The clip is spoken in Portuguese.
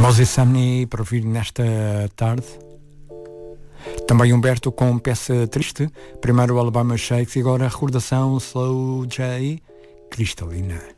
Moses Sumney para ouvir nesta tarde. Também Humberto com peça triste. Primeiro o Alabama Shakes e agora a recordação Slow J Cristalina.